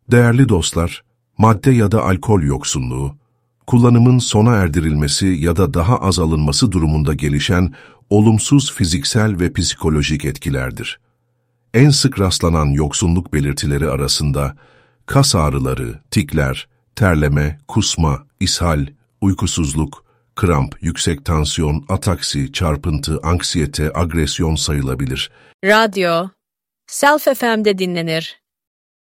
Değerli dostlar, madde ya da alkol yoksunluğu, kullanımın sona erdirilmesi ya da daha az alınması durumunda gelişen olumsuz fiziksel ve psikolojik etkilerdir. En sık rastlanan yoksunluk belirtileri arasında kas ağrıları, tikler, terleme, kusma, ishal, uykusuzluk, kramp, yüksek tansiyon, ataksi, çarpıntı, anksiyete, agresyon sayılabilir. Radyo, Self FM'de dinlenir.